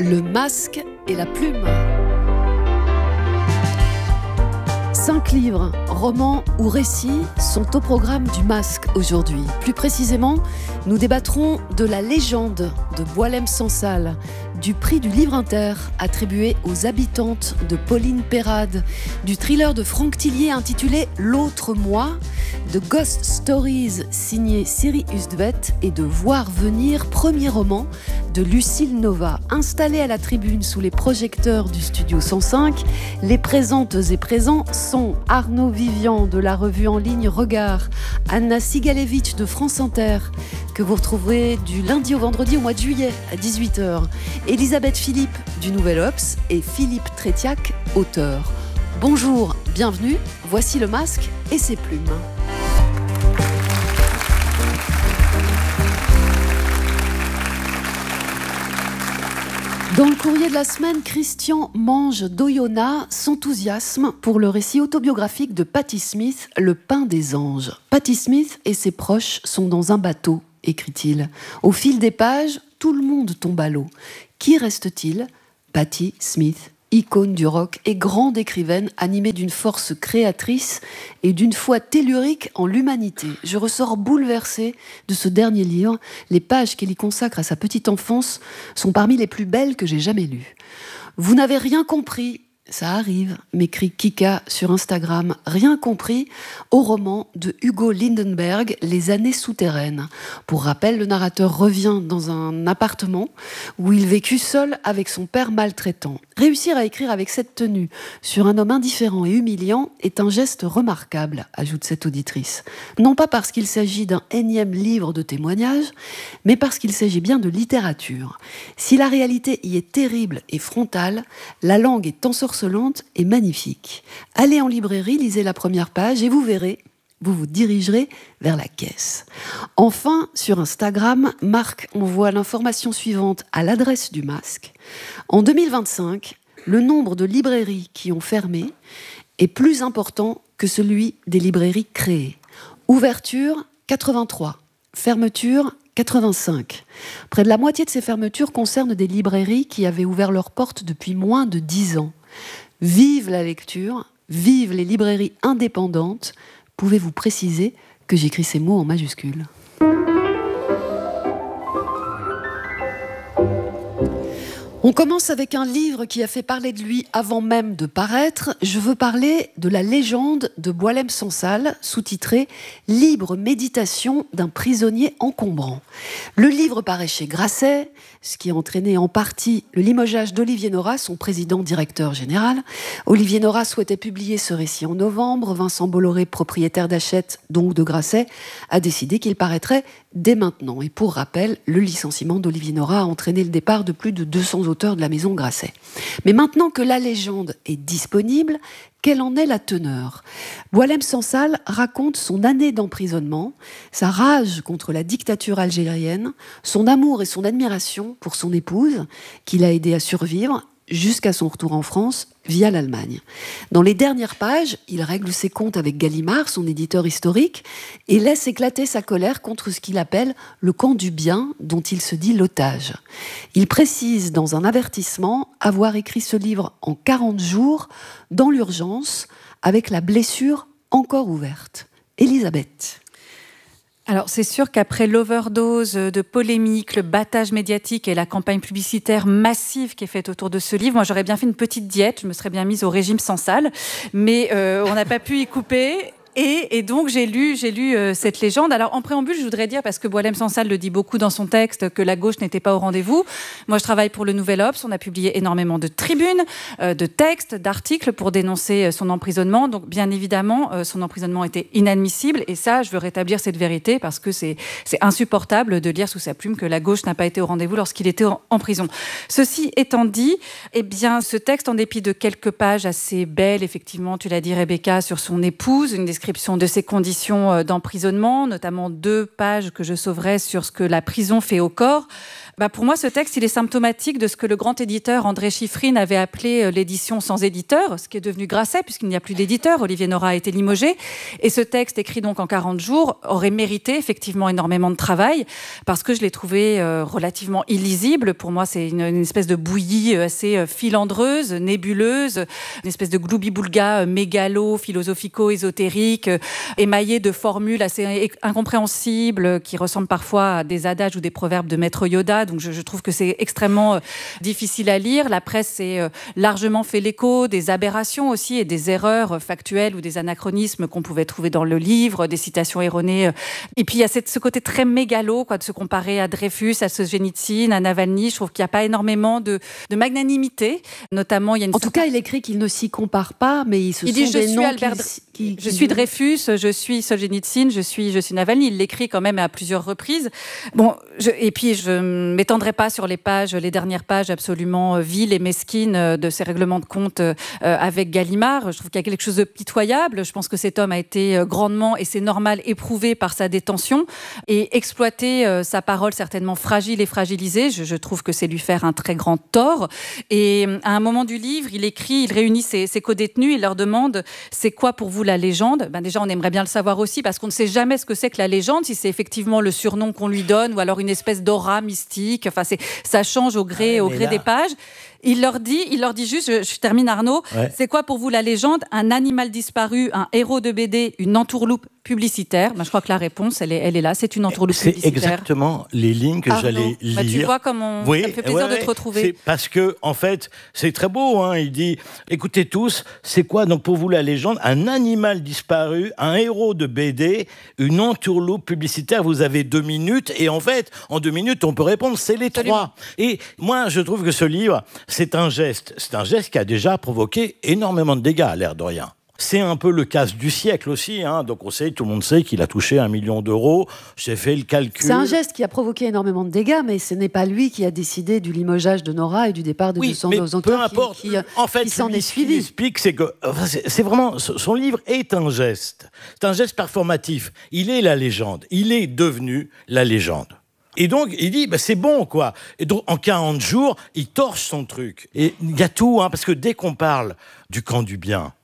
Le masque et la plume. 5 livres, romans ou récits sont au programme du masque aujourd'hui. Plus précisément, nous débattrons de la légende de Boualem-Sansal, du prix du livre inter attribué aux habitantes de Pauline Pérade, du thriller de Franck Tillier intitulé L'autre moi, de Ghost Stories signé Siri Hustvedt et de Voir venir, premier roman de Lucille Nova. Installée à la tribune sous les projecteurs du Studio 105, les présentes et présents sont Arnaud Vivian de la revue en ligne Regard, Anna Sigalevitch de France Inter, que vous retrouverez du lundi au vendredi au mois de juillet à 18h, Elisabeth Philippe du Nouvel Obs et Philippe Trétiac, auteur. Bonjour, bienvenue, voici le masque et ses plumes. Dans le courrier de la semaine, Christian Mange d'Oyonnax s'enthousiasme pour le récit autobiographique de Patti Smith, Le pain des anges. Patti Smith et ses proches sont dans un bateau, écrit-il. Au fil des pages, tout le monde tombe à l'eau. Qui reste-t-il ? Patti Smith, icône du rock et grande écrivaine animée d'une force créatrice et d'une foi tellurique en l'humanité. Je ressors bouleversée de ce dernier livre. Les pages qu'il y consacre à sa petite enfance sont parmi les plus belles que j'ai jamais lues. Vous n'avez rien compris, ça arrive, m'écrit Kika sur Instagram, rien compris au roman de Hugo Lindenberg, Les années souterraines. Pour rappel, le narrateur revient dans un appartement où il vécut seul avec son père maltraitant. Réussir à écrire avec cette tenue sur un homme indifférent et humiliant est un geste remarquable, ajoute cette auditrice. Non pas parce qu'il s'agit d'un énième livre de témoignages, mais parce qu'il s'agit bien de littérature. Si la réalité y est terrible et frontale, la langue est ensorcelante et magnifique. Allez en librairie, lisez la première page et vous verrez, vous vous dirigerez vers la caisse. Enfin, sur Instagram, Marc envoie l'information suivante à l'adresse du masque. En 2025, le nombre de librairies qui ont fermé est plus important que celui des librairies créées. Ouverture, 83. Fermeture, 85. Près de la moitié de ces fermetures concernent des librairies qui avaient ouvert leurs portes depuis moins de 10 ans. Vive la lecture, vive les librairies indépendantes. Pouvez-vous préciser que j'écris ces mots en majuscules ? On commence avec un livre qui a fait parler de lui avant même de paraître. Je veux parler de la légende de Boualem-Sansal, sous-titré « Libre méditation d'un prisonnier encombrant ». Le livre paraît chez Grasset, ce qui a entraîné en partie le limogeage d'Olivier Nora, son président-directeur général. Olivier Nora souhaitait publier ce récit en novembre. Vincent Bolloré, propriétaire d'Hachette, donc de Grasset, a décidé qu'il paraîtrait dès maintenant. Et pour rappel, le licenciement d'Olivier Nora a entraîné le départ de plus de 200 auteurs de la maison Grasset. Mais maintenant que la légende est disponible, quelle en est la teneur ? Boualem-Sansal raconte son année d'emprisonnement, sa rage contre la dictature algérienne, son amour et son admiration pour son épouse, qui l'a aidé à survivre jusqu'à son retour en France via l'Allemagne. Dans les dernières pages, il règle ses comptes avec Gallimard, son éditeur historique, et laisse éclater sa colère contre ce qu'il appelle le camp du bien dont il se dit l'otage. Il précise dans un avertissement avoir écrit ce livre en 40 jours, dans l'urgence, avec la blessure encore ouverte. Elisabeth. Alors c'est sûr qu'après l'overdose de polémiques, le battage médiatique et la campagne publicitaire massive qui est faite autour de ce livre, moi j'aurais bien fait une petite diète, je me serais bien mise au régime Sansal, mais on n'a pas pu y couper. Et donc j'ai lu cette légende. Alors en préambule, je voudrais dire, parce que Boualem-Sansal le dit beaucoup dans son texte, que la gauche n'était pas au rendez-vous. Moi, je travaille pour le Nouvel Obs. On a publié énormément de tribunes, de textes, d'articles pour dénoncer son emprisonnement. Donc bien évidemment, son emprisonnement était inadmissible. Et ça, je veux rétablir cette vérité parce que c'est insupportable de lire sous sa plume que la gauche n'a pas été au rendez-vous lorsqu'il était en prison. Ceci étant dit, eh bien, ce texte, en dépit de quelques pages assez belles, effectivement, tu l'as dit Rebecca, sur son épouse, une description description de ses conditions d'emprisonnement, notamment 2 pages que je sauverai sur ce que la prison fait au corps. Pour moi, ce texte, il est symptomatique de ce que le grand éditeur André Chiffrine avait appelé l'édition sans éditeur, ce qui est devenu Grasset, puisqu'il n'y a plus d'éditeur. Olivier Nora a été limogé. Et ce texte, écrit donc en 40 jours, aurait mérité effectivement énormément de travail, parce que je l'ai trouvé relativement illisible. Pour moi, c'est une espèce de bouillie assez filandreuse, nébuleuse, une espèce de gloubi-boulga mégalo, philosophico-ésotérique, émaillé de formules assez incompréhensibles, qui ressemblent parfois à des adages ou des proverbes de Maître Yoda. Donc je trouve que c'est extrêmement difficile à lire. La presse s'est largement fait l'écho des aberrations aussi et des erreurs factuelles ou des anachronismes qu'on pouvait trouver dans le livre, des citations erronées. Et puis il y a ce côté très mégalo, de se comparer à Dreyfus, à Solzhenitsyn, à Navalny. Je trouve qu'il n'y a pas énormément de magnanimité. Notamment, il y a En tout cas, il écrit qu'il ne s'y compare pas, mais il dit je suis Dreyfus, je suis Solzhenitsyn, je suis Navalny. Il l'écrit quand même à plusieurs reprises. Et puis je m'étendrai pas sur les dernières pages absolument viles et mesquines de ces règlements de compte avec Gallimard. Je trouve qu'il y a quelque chose de pitoyable. Je pense que cet homme a été grandement, et c'est normal, éprouvé par sa détention et exploiter sa parole certainement fragile et fragilisée. Je trouve que c'est lui faire un très grand tort. Et à un moment du livre, il réunit ses codétenus, il leur demande « C'est quoi pour vous la légende ?» Déjà, on aimerait bien le savoir aussi, parce qu'on ne sait jamais ce que c'est que la légende, si c'est effectivement le surnom qu'on lui donne ou alors une espèce d'aura mystique. Enfin, ça change au gré des pages. Il leur dit juste, je termine Arnaud, c'est quoi pour vous la légende ? Un animal disparu, un héros de BD, une entourloupe publicitaire. Je crois que la réponse, elle est là, c'est une entourloupe publicitaire. C'est exactement les lignes que j'allais lire. Tu vois comment ça me fait plaisir de te retrouver. C'est parce que, en fait, c'est très beau. Il dit, écoutez tous, c'est quoi donc pour vous la légende ? Un animal disparu, un héros de BD, une entourloupe publicitaire. Vous avez 2 minutes et en fait, en 2 minutes, on peut répondre, c'est les 3. Et moi, je trouve que ce livre, c'est un geste qui a déjà provoqué énormément de dégâts, à l'air de rien. C'est un peu le casse du siècle aussi, donc tout le monde sait qu'il a touché 1 million d'euros. J'ai fait le calcul. C'est un geste qui a provoqué énormément de dégâts, mais ce n'est pas lui qui a décidé du limogeage de Nora et du départ de 200 auteurs peu importe. Qui s'en est suivi. Ce qu'il explique, c'est que c'est vraiment, son livre est un geste. C'est un geste performatif. Il est la légende. Il est devenu la légende. Et donc, il dit, c'est bon, quoi. Et donc, en 40 jours, il torche son truc. Et il y a tout, parce que dès qu'on parle du camp du bien,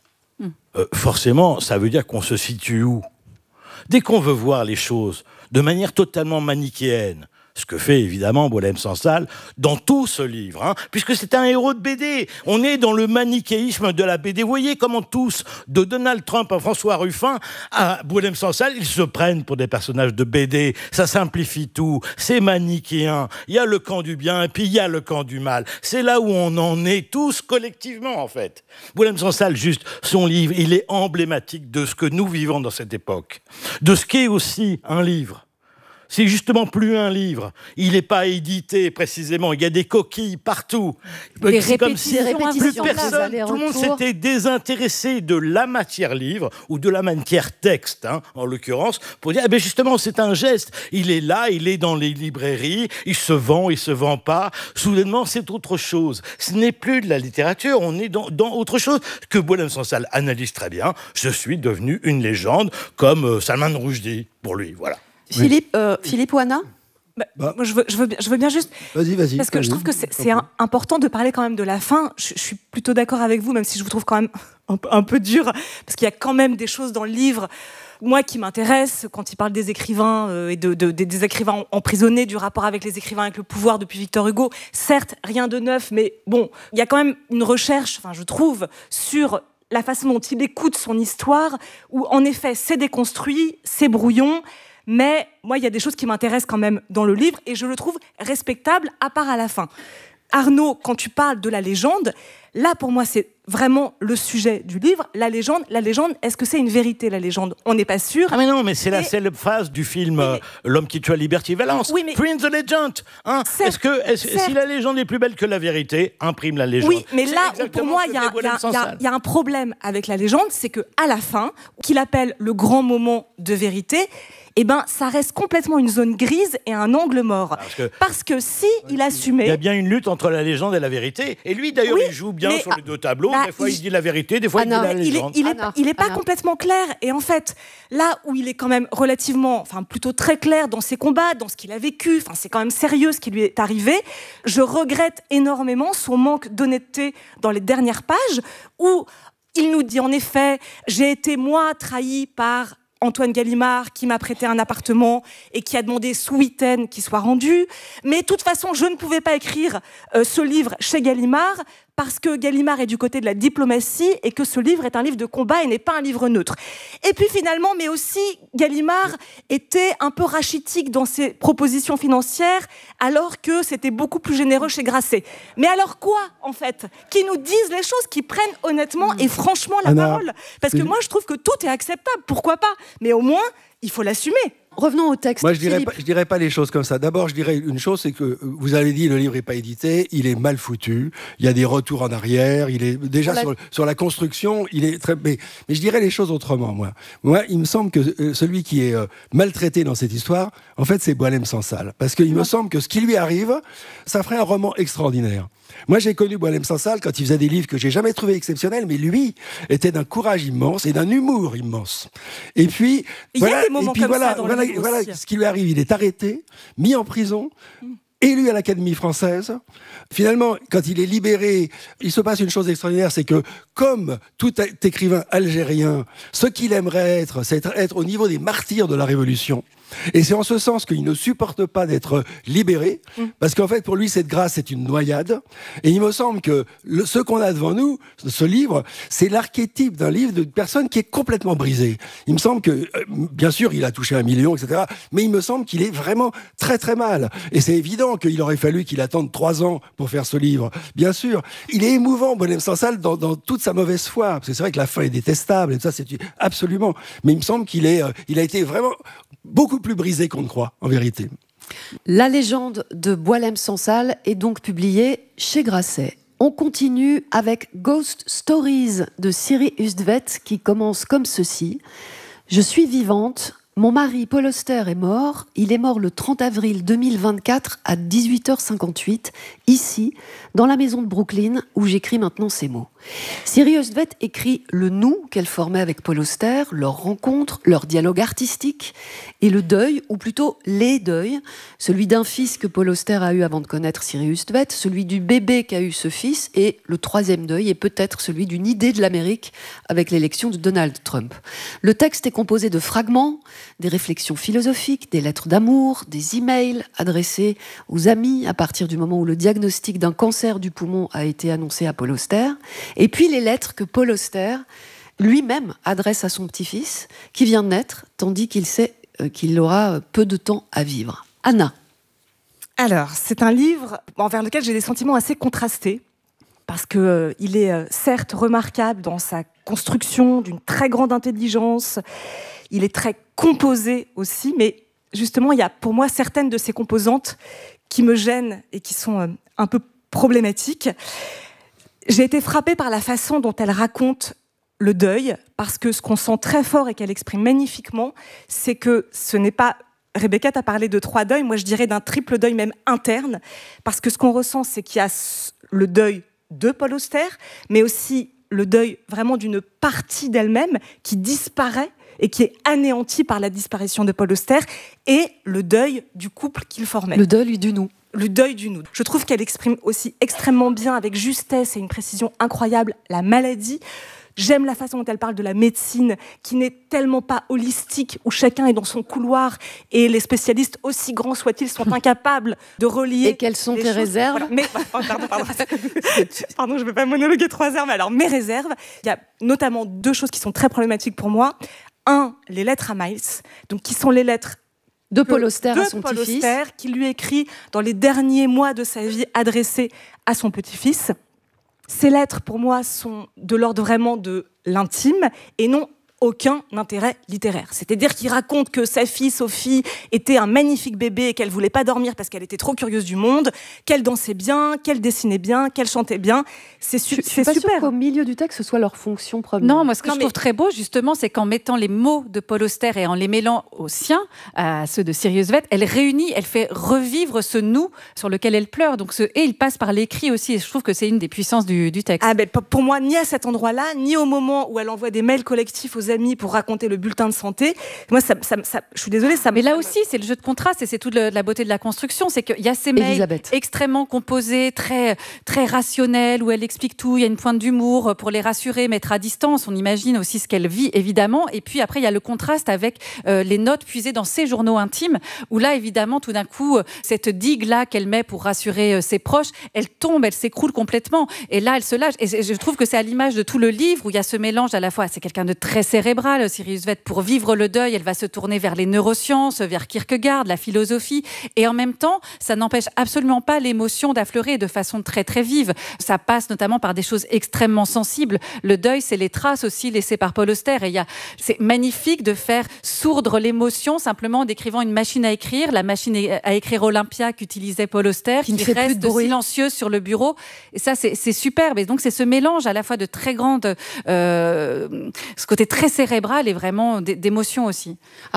forcément, ça veut dire qu'on se situe où ? Dès qu'on veut voir les choses de manière totalement manichéenne, ce que fait évidemment Boualem Sansal dans tout ce livre, puisque c'est un héros de BD. On est dans le manichéisme de la BD. Vous voyez comment tous, de Donald Trump à François Ruffin à Boualem Sansal, ils se prennent pour des personnages de BD. Ça simplifie tout. C'est manichéen. Il y a le camp du bien et puis il y a le camp du mal. C'est là où on en est tous collectivement, en fait. Boualem Sansal, juste, son livre, il est emblématique de ce que nous vivons dans cette époque. De ce qu'est aussi un livre. C'est justement plus un livre. Il n'est pas édité précisément. Il y a des coquilles partout. C'est comme si plus personne, tout le monde s'était désintéressé de la matière livre ou de la matière texte, en l'occurrence, pour dire justement c'est un geste. Il est là, il est dans les librairies, il se vend pas. Soudainement c'est autre chose. Ce n'est plus de la littérature. On est dans autre chose que Boualem Sansal analyse très bien. Je suis devenu une légende comme Salman Rushdie pour lui. Voilà. Philippe ou Anna ? Moi, je veux bien juste... Vas-y. Parce que je trouve que c'est important de parler quand même de la fin. Je suis plutôt d'accord avec vous, même si je vous trouve quand même un peu dur, parce qu'il y a quand même des choses dans le livre, moi, qui m'intéressent, quand il parle des écrivains et des écrivains emprisonnés, du rapport avec les écrivains, avec le pouvoir depuis Victor Hugo. Certes, rien de neuf, mais bon, il y a quand même une recherche, je trouve, sur la façon dont il écoute son histoire, où en effet, c'est déconstruit, c'est brouillon. Mais moi, il y a des choses qui m'intéressent quand même dans le livre et je le trouve respectable, à part à la fin. Arnaud, quand tu parles de la légende, là, pour moi, c'est vraiment le sujet du livre. La légende, est-ce que c'est une vérité, la légende ? On n'est pas sûr. Mais non, mais c'est la célèbre phrase du film L'homme qui tue à Liberty Valance. Oui, mais... Print the legend. Si la légende est plus belle que la vérité, imprime la légende. Oui, mais là, pour moi, il y a un problème avec la légende, c'est qu'à la fin, qu'il appelle le grand moment de vérité, ça reste complètement une zone grise et un angle mort. Parce que si il assumait... Il y a bien une lutte entre la légende et la vérité. Et lui, d'ailleurs, il joue bien sur les 2 tableaux. des fois, il dit la vérité, des fois, il dit la légende. Il n'est pas complètement clair. Et en fait, là où il est quand même relativement, enfin plutôt très clair dans ses combats, dans ce qu'il a vécu, enfin c'est quand même sérieux ce qui lui est arrivé, je regrette énormément son manque d'honnêteté dans les dernières pages, où il nous dit en effet, j'ai été moi trahi par Antoine Gallimard qui m'a prêté un appartement et qui a demandé sous week-end qu'il soit rendu. Mais de toute façon, je ne pouvais pas écrire ce livre chez Gallimard parce que Gallimard est du côté de la diplomatie et que ce livre est un livre de combat et n'est pas un livre neutre. Et puis finalement, mais aussi, Gallimard était un peu rachitique dans ses propositions financières alors que c'était beaucoup plus généreux chez Grasset. Mais alors quoi, en fait ? Qui nous disent les choses, qui prennent honnêtement et franchement la parole. Parce que moi, je trouve que tout est acceptable, pourquoi pas ? Mais au moins, il faut l'assumer. Revenons au texte. Moi, je dirais pas les choses comme ça. D'abord, je dirais une chose, c'est que vous avez dit, le livre n'est pas édité, il est mal foutu, il y a des retours en arrière, il est déjà sur la construction, il est très... Mais je dirais les choses autrement, moi. Moi, il me semble que celui qui est maltraité dans cette histoire, en fait, c'est Boualem Sansal. Parce qu'il me semble que ce qui lui arrive, ça ferait un roman extraordinaire. Moi, j'ai connu Boualem Sansal quand il faisait des livres que j'ai jamais trouvés exceptionnels, mais lui était d'un courage immense et d'un humour immense. Et puis, voilà ce qui lui arrive. Il est arrêté, mis en prison, élu à l'Académie française. Finalement, quand il est libéré, il se passe une chose extraordinaire, c'est que, comme tout écrivain algérien, ce qu'il aimerait être, c'est être au niveau des martyrs de la Révolution. Et c'est en ce sens qu'il ne supporte pas d'être libéré, parce qu'en fait, pour lui, cette grâce, c'est une noyade. Et il me semble que ce qu'on a devant nous, ce livre, c'est l'archétype d'un livre d'une personne qui est complètement brisée. Il me semble que, bien sûr, il a touché 1 million, etc., mais il me semble qu'il est vraiment très, très mal. Et c'est évident qu'il aurait fallu qu'il attende 3 ans pour faire ce livre. Bien sûr, il est émouvant, Boualem Sansal, dans toute sa mauvaise foi. Parce que c'est vrai que la fin est détestable, et tout ça, c'est absolument. Mais il me semble qu'il a été vraiment beaucoup plus brisé qu'on ne croit, en vérité. La légende de Boualem Sansal est donc publiée chez Grasset. On continue avec Ghost Stories de Siri Hustvedt qui commence comme ceci. Je suis vivante. Mon mari Paul Auster est mort. Il est mort le 30 avril 2024 à 18h58, ici, dans la maison de Brooklyn, où j'écris maintenant ces mots. Siri Hustvedt écrit le nous qu'elle formait avec Paul Auster, leur rencontre, leur dialogue artistique, et le deuil, ou plutôt les deuils, celui d'un fils que Paul Auster a eu avant de connaître Siri Hustvedt, celui du bébé qu'a eu ce fils, et le 3e deuil est peut-être celui d'une idée de l'Amérique avec l'élection de Donald Trump. Le texte est composé de fragments, des réflexions philosophiques, des lettres d'amour, des emails adressés aux amis à partir du moment où le diagnostic d'un cancer du poumon a été annoncé à Paul Auster, et puis les lettres que Paul Auster lui-même adresse à son petit-fils qui vient de naître, tandis qu'il sait qu'il aura peu de temps à vivre. Anna. Alors, c'est un livre envers lequel j'ai des sentiments assez contrastés, parce qu'il est certes remarquable dans sa construction, d'une très grande intelligence, il est très composé aussi, mais justement, il y a pour moi certaines de ces composantes qui me gênent et qui sont un peu problématiques. J'ai été frappée par la façon dont elle raconte le deuil, parce que ce qu'on sent très fort et qu'elle exprime magnifiquement, c'est que ce n'est pas... Rebecca t'a parlé de 3 deuils, moi je dirais d'un triple deuil même interne, parce que ce qu'on ressent, c'est qu'il y a le deuil de Paul Auster, mais aussi le deuil vraiment d'une partie d'elle-même qui disparaît et qui est anéantie par la disparition de Paul Auster, et le deuil du couple qu'il formait. Le deuil du nous. Le deuil du nous. Je trouve qu'elle exprime aussi extrêmement bien, avec justesse et une précision incroyable, la maladie. J'aime la façon dont elle parle de la médecine, qui n'est tellement pas holistique, où chacun est dans son couloir, et les spécialistes, aussi grands soient-ils, sont incapables de relier... Et quelles sont tes réserves ? Voilà. Mais, pardon. Pardon, je ne vais pas monologuer 3 heures, mais alors, mes réserves, il y a notamment 2 choses qui sont très problématiques pour moi. 1, les lettres à Miles, donc qui sont les lettres de Paul Auster à son petit-fils. Auster, qui lui écrit dans les derniers mois de sa vie adressées à son petit-fils. Ces lettres, pour moi, sont de l'ordre vraiment de l'intime et non aucun intérêt littéraire. C'est-à-dire qu'il raconte que sa fille, Sophie, était un magnifique bébé et qu'elle voulait pas dormir parce qu'elle était trop curieuse du monde, qu'elle dansait bien, qu'elle dessinait bien, qu'elle chantait bien. C'est Je suis pas sûre qu'au milieu du texte, ce soit leur fonction première. Non, moi, ce que je trouve très beau, justement, c'est qu'en mettant les mots de Paul Auster et en les mêlant aux siens, à ceux de Sirius Vett, elle réunit, elle fait revivre ce nous sur lequel elle pleure. Donc, et il passe par l'écrit aussi. Et je trouve que c'est une des puissances du texte. Ah ben, pour moi, ni à cet endroit-là, ni au moment où elle envoie des mails collectifs aux amis pour raconter le bulletin de santé. Moi, ça je suis désolée, ça. Mais là aussi, c'est le jeu de contraste et c'est toute la beauté de la construction. C'est qu'il y a ces mails extrêmement composés, très, très rationnels, où elle explique tout. Il y a une pointe d'humour pour les rassurer, mettre à distance. On imagine aussi ce qu'elle vit, évidemment. Et puis après, il y a le contraste avec les notes puisées dans ses journaux intimes, où là, évidemment, tout d'un coup, cette digue-là qu'elle met pour rassurer ses proches, elle tombe, elle s'écroule complètement. Et là, elle se lâche. Et je trouve que c'est à l'image de tout le livre où il y a ce mélange à la fois. C'est quelqu'un de très cérébral, Sirius Vett. Pour vivre le deuil, elle va se tourner vers les neurosciences, vers Kierkegaard, la philosophie. Et en même temps, ça n'empêche absolument pas l'émotion d'affleurer de façon très, très vive. Ça passe notamment par des choses extrêmement sensibles. Le deuil, c'est les traces aussi laissées par Paul Auster. Et c'est magnifique de faire sourdre l'émotion simplement en décrivant une machine à écrire, la machine à écrire Olympia qu'utilisait Paul Auster, qui reste silencieuse sur le bureau. Et ça, c'est superbe. Et donc, c'est ce mélange à la fois de très grande... ce côté très cérébral et vraiment d'émotion aussi. Arnaud ?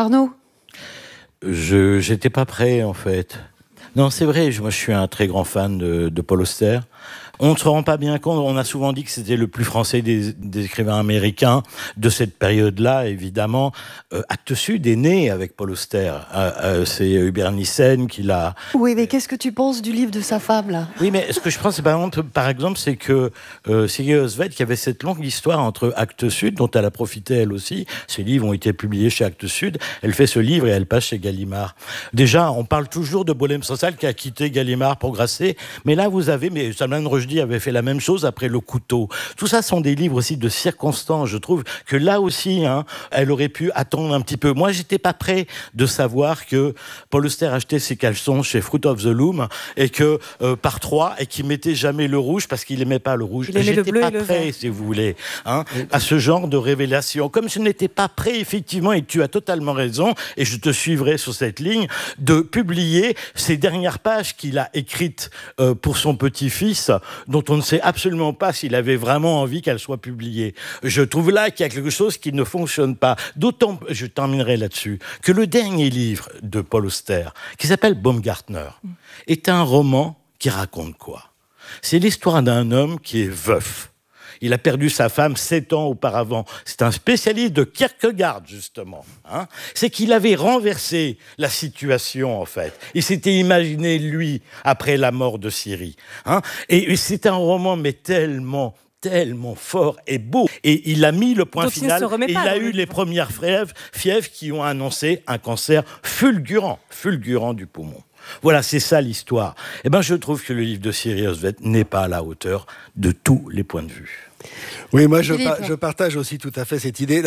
J'étais pas prêt, en fait. Non, c'est vrai, moi je suis un très grand fan de Paul Auster. On ne se rend pas bien compte, on a souvent dit que c'était le plus français des écrivains américains de cette période-là, évidemment. Actes Sud est né avec Paul Auster. C'est Hubert Nissen qui l'a... Oui, mais qu'est-ce que tu penses du livre de sa femme, là ? Oui, mais ce que je pense, par exemple, c'est que Sirius Vett, qui avait cette longue histoire entre Actes Sud, dont elle a profité elle aussi, ses livres ont été publiés chez Actes Sud, elle fait ce livre et elle passe chez Gallimard. Déjà, on parle toujours de Bohème Sansal qui a quitté Gallimard pour Grasset, mais là vous avez, mais Salman Rushdie avait fait la même chose après Le Couteau. Tout ça sont des livres aussi de circonstances. Je trouve que là aussi, elle aurait pu attendre un petit peu. Moi, j'étais pas prêt de savoir que Paul Auster achetait ses caleçons chez Fruit of the Loom et que par 3 et qu'il mettait jamais le rouge parce qu'il aimait pas le rouge. J'étais pas prêt, si vous voulez, à ce genre de révélation. Comme je n'étais pas prêt, effectivement, et tu as totalement raison, et je te suivrai sur cette ligne, de publier ces dernières pages qu'il a écrites pour son petit-fils, dont on ne sait absolument pas s'il avait vraiment envie qu'elles soient publiées. Je trouve là qu'il y a quelque chose qui ne fonctionne pas. D'autant, je terminerai là-dessus, que le dernier livre de Paul Auster, qui s'appelle Baumgartner, est un roman qui raconte quoi ? C'est l'histoire d'un homme qui est veuf. Il a perdu sa femme 7 ans auparavant. C'est un spécialiste de Kierkegaard, justement. C'est qu'il avait renversé la situation, en fait. Il s'était imaginé, lui, après la mort de Syrie. Et c'est un roman, mais tellement fort et beau. Et il a mis le point final. Et il a eu les premières fièvres qui ont annoncé un cancer fulgurant du poumon. Voilà, c'est ça l'histoire. Eh ben, je trouve que le livre de Sirius Vett n'est pas à la hauteur de tous les points de vue. Oui, moi je partage aussi tout à fait cette idée.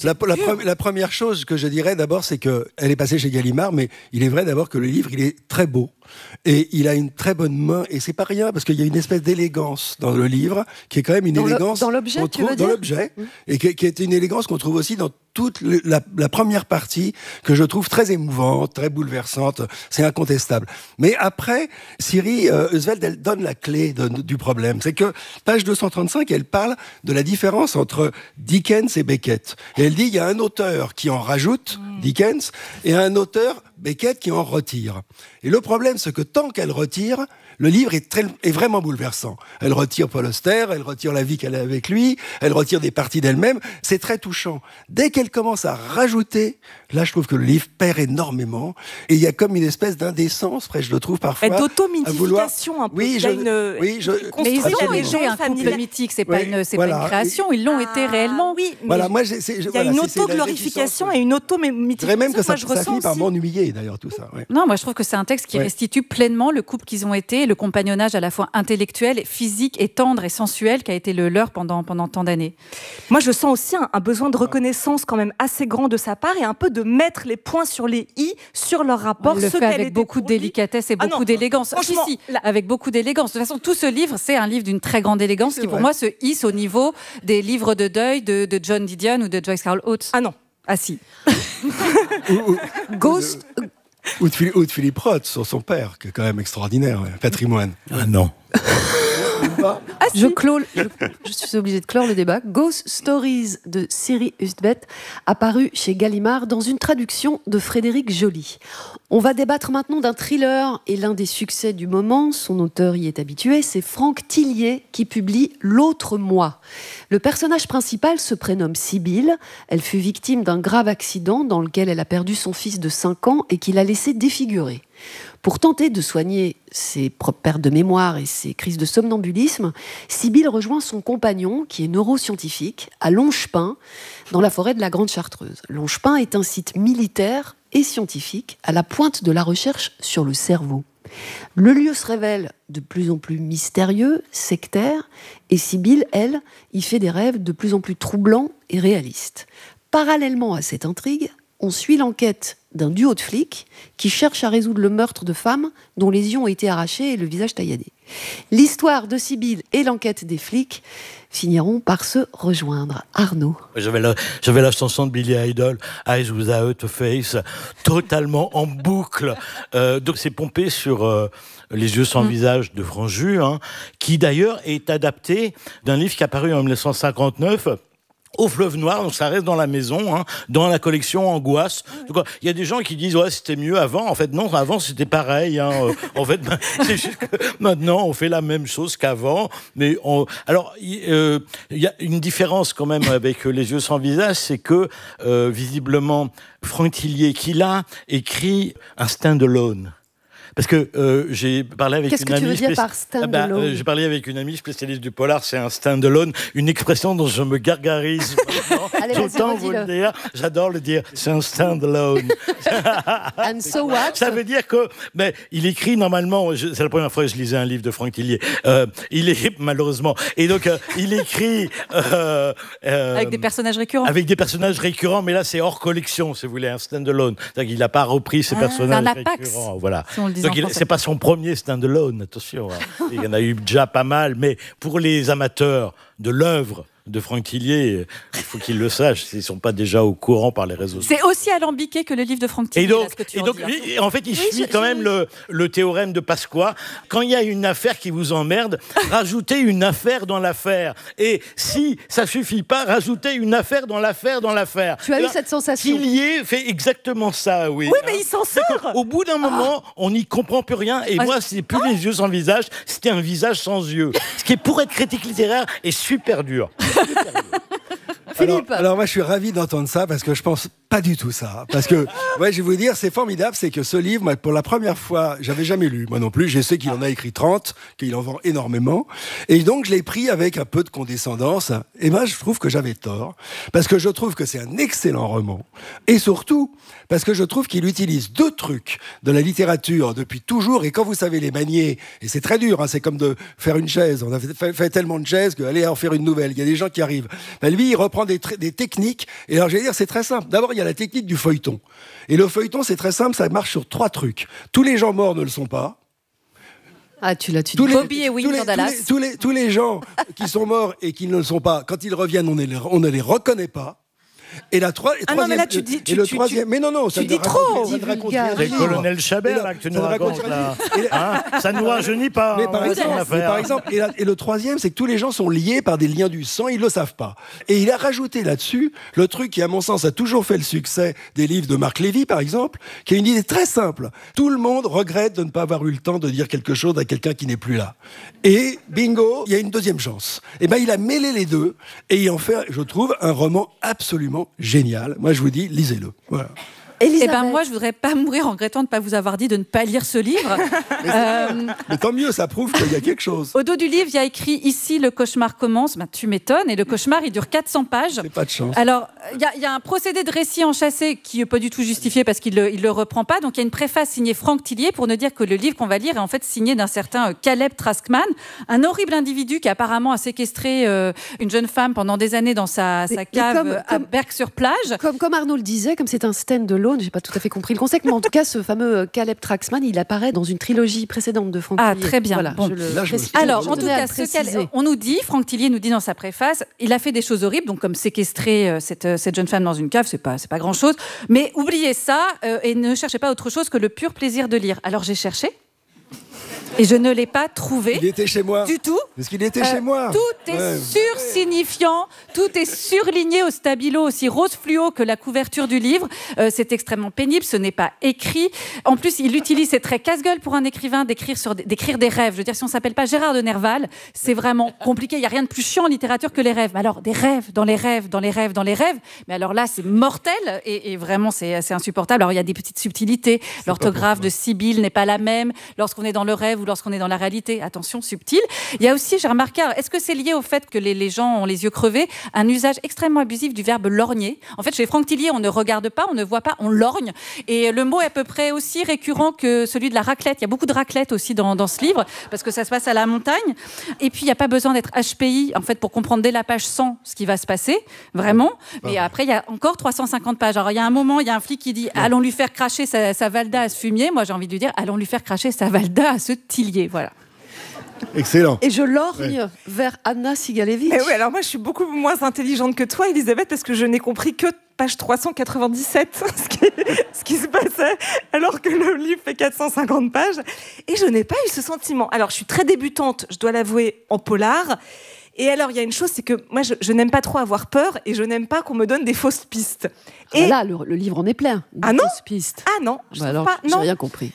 La première chose que je dirais d'abord, c'est qu'elle est passée chez Gallimard, mais il est vrai d'abord que le livre, il est très beau. Et il a une très bonne main, et c'est pas rien, parce qu'il y a une espèce d'élégance dans le livre, qui est quand même une élégance... Dans l'objet, qu'on trouve dans l'objet, et qui est une élégance qu'on trouve aussi dans toute la première partie, que je trouve très émouvante, très bouleversante, c'est incontestable. Mais après, Sirius Vett, elle donne la clé du problème. C'est que, page 235, elle parle de la différence entre Dickens et Beckett. Et elle dit, il y a un auteur qui en rajoute, Dickens, et un auteur, Beckett, qui en retire. Et le problème, c'est que tant qu'elle retire, le livre est vraiment bouleversant. Elle retire Paul Auster, elle retire la vie qu'elle a avec lui, elle retire des parties d'elle-même. C'est très touchant. Dès qu'elle commence à rajouter, là, je trouve que le livre perd énormément. Et il y a comme une espèce d'indécence, je le trouve parfois. D'auto-mythification un peu. Mais ils ont été un couple mythique, c'est pas une création, ils l'ont été réellement. Oui, mais il y a une auto-glorification et une auto-mythification. Je dirais même que ça finit par m'ennuyer, d'ailleurs, tout ça. Non, moi, je trouve que c'est un texte qui restitue pleinement le couple qu'ils ont été, le compagnonnage à la fois intellectuel, physique et tendre et sensuel qui a été le leur pendant tant d'années. Moi, je sens aussi un besoin de reconnaissance quand même assez grand de sa part et un peu de mettre les points sur les i sur leur rapport. Elle le fait avec beaucoup de délicatesse et beaucoup d'élégance. Si, avec beaucoup d'élégance. De toute façon, tout ce livre, c'est un livre d'une très grande élégance qui, pour moi, se hisse au niveau des livres de deuil de John Didion ou de Joyce Carol Oates. Ah non. Ah si. Ghost... Ou de Philippe Roth sur son père, qui est quand même extraordinaire, patrimoine. Ah non. Je suis obligée de clore le débat. Ghost Stories de Siri Hustvedt, apparu chez Gallimard dans une traduction de Frédéric Joly. On va débattre maintenant d'un thriller et l'un des succès du moment, son auteur y est habitué, c'est Franck Tillier qui publie L'autre moi. Le personnage principal se prénomme Sibylle. Elle fut victime d'un grave accident dans lequel elle a perdu son fils de 5 ans et qui l'a laissé défiguré. Pour tenter de soigner ses propres pertes de mémoire et ses crises de somnambulisme, Sibylle rejoint son compagnon, qui est neuroscientifique, à Longepin, dans la forêt de la Grande Chartreuse. Longepin est un site militaire et scientifique à la pointe de la recherche sur le cerveau. Le lieu se révèle de plus en plus mystérieux, sectaire, et Sibylle, elle, y fait des rêves de plus en plus troublants et réalistes. Parallèlement à cette intrigue, on suit l'enquête d'un duo de flics qui cherche à résoudre le meurtre de femmes dont les yeux ont été arrachés et le visage tailladé. L'histoire de Sibylle et l'enquête des flics finiront par se rejoindre. Arnaud. J'avais la chanson de Billy Idol, Eyes Without a Face, totalement en boucle. Donc c'est pompé sur Les yeux sans visage de Franju, qui d'ailleurs est adapté d'un livre qui est apparu en 1959, au Fleuve Noir, donc ça reste dans la maison, dans la collection Angoisse. Il y a des gens qui disent c'était mieux avant. En fait non, avant c'était pareil. En fait, c'est juste que maintenant on fait la même chose qu'avant. Mais alors il y a une différence quand même avec Les yeux sans visage, c'est que visiblement Franck Tillier, qui l'a écrit un stand-alone. Parce que j'ai parlé avec Qu'est-ce une amie... Qu'est-ce que tu veux dire par stand-alone ? J'ai parlé avec une amie spécialiste du polar, c'est un stand-alone, une expression dont je me gargarise maintenant. Allez, Autant vous le dire, j'adore le dire, c'est un stand-alone. And so what ? Ça veut dire que... il écrit normalement, c'est la première fois que je lisais un livre de Franck Tillier, il est malheureusement... Et donc, il écrit... avec des personnages récurrents. Avec des personnages récurrents, mais là, c'est hors collection, si vous voulez, un stand-alone. C'est-à-dire qu'il n'a pas repris ses personnages récurrents. Voilà. Si on le dit. Donc c'est pas son premier stand-alone, attention. Il y en a eu déjà pas mal, mais pour les amateurs de l'œuvre de Franck Tillier, il faut qu'ils le sachent, s'ils ne sont pas déjà au courant par les réseaux sociaux. C'est aussi alambiqué que le livre de Franck Tillier. En fait, il suit quand même le théorème de Pasqua. Quand il y a une affaire qui vous emmerde, rajoutez une affaire dans l'affaire. Et si ça suffit pas, rajoutez une affaire dans l'affaire dans l'affaire. Tu as eu cette sensation ? Tillier fait exactement ça, oui. Oui, mais il s'en sort. Au bout d'un moment, on n'y comprend plus rien. Et moi, c'est plus les yeux sans visage, c'était un visage sans yeux. Ce qui, pour être critique littéraire, est super dur. Philippe. Alors moi je suis ravi d'entendre ça parce que je pense pas du tout ça. Parce que, je vais vous dire, c'est formidable, c'est que ce livre, moi, pour la première fois, j'avais jamais lu, moi non plus, je sais qu'il en a écrit 30, qu'il en vend énormément, et donc je l'ai pris avec un peu de condescendance, et moi je trouve que j'avais tort, parce que je trouve que c'est un excellent roman, et surtout, parce que je trouve qu'il utilise 2 trucs de la littérature depuis toujours, et quand vous savez les manier, et c'est très dur, c'est comme de faire une chaise, on a fait tellement de chaises qu'allez en faire une nouvelle, il y a des gens qui arrivent. Lui, il reprend des techniques, et alors je vais dire, c'est très simple. D'abord, il y a la technique du feuilleton. Et le feuilleton, c'est très simple, ça marche sur 3 trucs. Tous les gens morts ne le sont pas. Ah, tu l'as dit. Bobby et Wing dans Dallas. Tous les gens qui sont morts et qui ne le sont pas, quand ils reviennent, on ne les reconnaît pas. Et la troisième. Ah non, mais là, tu dis. Et le troisième. Mais non, ça tu dis trop. Ça ne raconte Vulgaire. rien. C'est le colonel Chabert là, que tu nous racontes là. Ça ne nous rajeunit pas. Mais par exemple, et le troisième, c'est que tous les gens sont liés par des liens du sang, ils ne le savent pas. Et il a rajouté là-dessus le truc qui, à mon sens, a toujours fait le succès des livres de Marc Lévy, par exemple, qui est une idée très simple. Tout le monde regrette de ne pas avoir eu le temps de dire quelque chose à quelqu'un qui n'est plus là. Et bingo, il y a une deuxième chance. Et il a mêlé les deux et il en fait, je trouve, un roman absolument génial. Moi, je vous dis, lisez-le. Voilà. Elisabeth. Eh ben moi, je voudrais pas mourir en regrettant de ne pas vous avoir dit de ne pas lire ce livre. Mais tant mieux, ça prouve qu'il y a quelque chose. Au dos du livre, il y a écrit « Ici, le cauchemar commence ». Ben, tu m'étonnes. Et le cauchemar, il dure 400 pages. C'est pas de chance. Alors, il y a un procédé de récit enchâssé qui n'est pas du tout justifié parce qu'il le reprend pas. Donc, il y a une préface signée Franck Tillier pour ne dire que le livre qu'on va lire est en fait signé d'un certain Caleb Traskman, un horrible individu qui apparemment a séquestré une jeune femme pendant des années dans sa cave à Berck-sur-Plage. Comme Arnaud le disait, comme c'est un stand-alone, j'ai pas tout à fait compris le concept, mais en tout cas, ce fameux Caleb Traskman, il apparaît dans une trilogie précédente de Franck Tillier. Ah, très bien. Voilà, Bon. Alors, en tout cas, on nous dit, Franck Tillier nous dit dans sa préface, il a fait des choses horribles, donc comme séquestrer cette jeune femme dans une cave, c'est pas grand-chose. Mais oubliez ça et ne cherchez pas autre chose que le pur plaisir de lire. Alors j'ai cherché. Et je ne l'ai pas trouvé. Il était chez moi. Du tout. Parce qu'il était chez moi. Tout est sursignifiant, tout est surligné au stabilo, aussi rose fluo que la couverture du livre. C'est extrêmement pénible, ce n'est pas écrit. En plus, il utilise, c'est très casse-gueule pour un écrivain d'écrire des rêves. Je veux dire, si on ne s'appelle pas Gérard de Nerval, c'est vraiment compliqué. Il n'y a rien de plus chiant en littérature que les rêves. Mais alors, des rêves, dans les rêves, dans les rêves, dans les rêves. Mais alors là, c'est mortel et vraiment, c'est insupportable. Alors, il y a des petites subtilités. L'orthographe de Sibylle n'est pas la même lorsqu'on est dans le rêve ou lorsqu'on est dans la réalité. Attention, subtil. Il y a aussi, j'ai remarqué, est-ce que c'est lié au fait que les gens ont les yeux crevés, un usage extrêmement abusif du verbe lorgner. En fait, chez Franck Tillier, on ne regarde pas, on ne voit pas, on lorgne. Et le mot est à peu près aussi récurrent que celui de la raclette. Il y a beaucoup de raclette aussi dans ce livre, parce que ça se passe à la montagne. Et puis, il n'y a pas besoin d'être HPI, en fait, pour comprendre dès la page 100 ce qui va se passer, vraiment. Mais après, il y a encore 350 pages. Alors, il y a un moment, il y a un flic qui dit « Allons lui faire cracher sa Valda à ce fumier ». Moi, j'ai envie de lui dire « Allons lui faire cracher sa Valda à ce Tillier ». Voilà. Excellent. Et je lorgne vers Anna Sigalevitch. Eh oui, alors moi, je suis beaucoup moins intelligente que toi, Elisabeth, parce que je n'ai compris que page 397, ce qui se passait, alors que le livre fait 450 pages. Et je n'ai pas eu ce sentiment. Alors, je suis très débutante, je dois l'avouer, en polar. Et alors, il y a une chose, c'est que moi, je n'aime pas trop avoir peur et je n'aime pas qu'on me donne des fausses pistes. Et là, le livre en est plein. Ah non, fausses pistes. Ah non, je alors, pas. J'ai rien compris.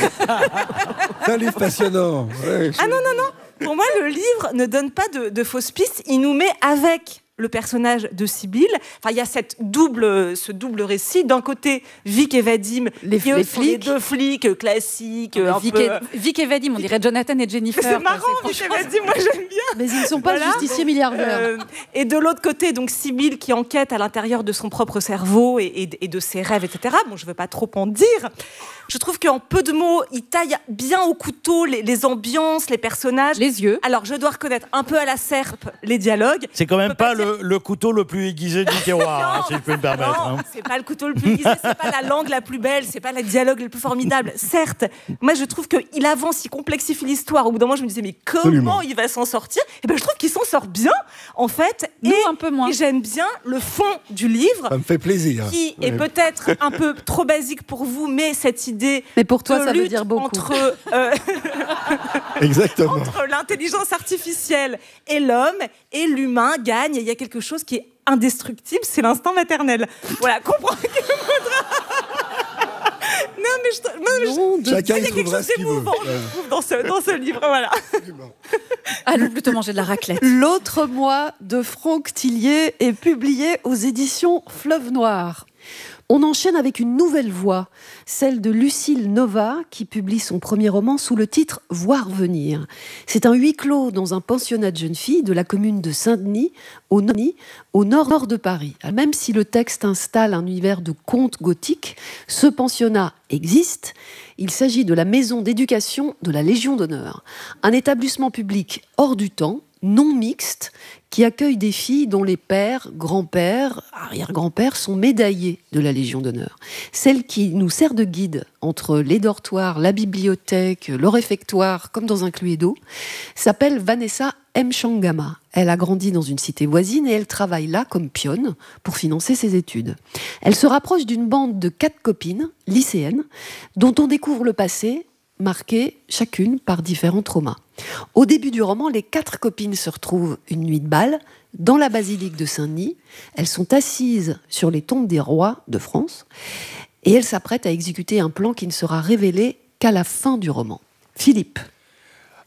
C'est un livre passionnant. Ouais, Ah non. Pour moi, le livre ne donne pas de fausses pistes. Il nous met avec le personnage de Sibylle. Enfin, il y a ce double récit. D'un côté, Vic et Vadim, les flics. Les deux flics classiques. Vic et Vadim, on dirait Jonathan et Jennifer. C'est marrant, Vic et Vadim, moi j'aime bien. Mais ils ne sont pas justiciers milliardaires. Et de l'autre côté, donc Sibylle qui enquête à l'intérieur de son propre cerveau et de ses rêves, etc. Bon, je ne veux pas trop en dire. Je trouve qu'en peu de mots, il taille bien au couteau les ambiances, les personnages. Les yeux. Alors, je dois reconnaître un peu à la serpe les dialogues. C'est quand même pas le couteau le plus aiguisé du terroir, si je peux me permettre. Non, c'est pas le couteau le plus aiguisé, c'est pas la langue la plus belle, c'est pas le dialogue le plus formidable. Certes, moi je trouve qu'il avance, il complexifie l'histoire. Au bout d'un moment, je me disais, mais comment il va s'en sortir ? Et ben, je trouve qu'il s'en sort bien, en fait. Nous, un peu moins. Et j'aime bien le fond du livre. Ça me fait plaisir. Qui est peut-être un peu trop basique pour vous, mais cette idée. Mais pour toi, ça veut dire beaucoup. Exactement. Entre l'intelligence artificielle et l'homme, et l'humain gagne. Et il y a quelque chose qui est indestructible, c'est l'instinct maternel. Voilà, comprends qu'il faudra. Chacun il y a quelque chose d'émouvant dans ce livre, voilà. Allons plutôt manger de la raclette. L'autre moi de Franck Tillier est publié aux éditions Fleuve Noir. On enchaîne avec une nouvelle voix, celle de Lucille Nova, qui publie son premier roman sous le titre « Voir venir ». C'est un huis clos dans un pensionnat de jeunes filles de la commune de Saint-Denis, au nord de Paris. Même si le texte installe un univers de contes gothiques, ce pensionnat existe. Il s'agit de la maison d'éducation de la Légion d'honneur, un établissement public hors du temps, non mixte, qui accueille des filles dont les pères, grands-pères, arrière-grands-pères sont médaillés de la Légion d'honneur. Celle qui nous sert de guide entre les dortoirs, la bibliothèque, le réfectoire, comme dans un Cluedo, s'appelle Vanessa Mchangama. Elle a grandi dans une cité voisine et elle travaille là comme pionne pour financer ses études. Elle se rapproche d'une bande de 4 copines lycéennes dont on découvre le passé, marquées chacune par différents traumas. Au début du roman, les 4 copines se retrouvent une nuit de bal dans la basilique de Saint-Denis. Elles sont assises sur les tombes des rois de France et elles s'apprêtent à exécuter un plan qui ne sera révélé qu'à la fin du roman. Philippe.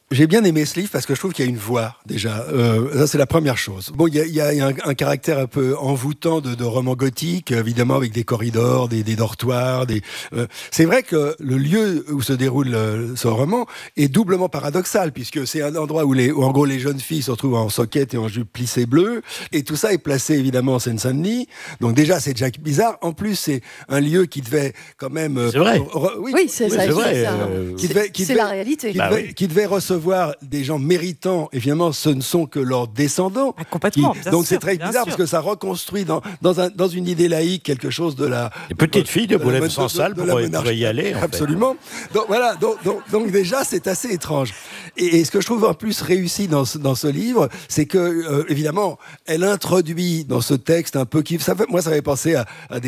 J'ai bien aimé ce livre parce que je trouve qu'il y a une voix, déjà. Ça, c'est la première chose. Bon, il y a un caractère un peu envoûtant de roman gothique, évidemment, avec des corridors, des dortoirs. C'est vrai que le lieu où se déroule ce roman est doublement paradoxal, puisque c'est un endroit où, en gros, les jeunes filles se retrouvent en soquette et en jupe plissée bleue. Et tout ça est placé, évidemment, en Seine-Saint-Denis. Donc, déjà, c'est déjà bizarre. En plus, c'est un lieu qui devait quand même... C'est vrai. Oui, c'est ça. c'est vrai. C'est la réalité. Qui devait recevoir des gens méritants, et finalement ce ne sont que leurs descendants. Complètement. Donc c'est très bizarre parce que ça reconstruit dans une idée laïque quelque chose de la... Les petites filles de Boulogne-Sansal pourraient y aller. Absolument. Donc voilà, donc déjà c'est assez étrange. Et ce que je trouve en plus réussi dans ce livre, c'est que évidemment elle introduit dans ce texte un peu moi ça m'avait pensé à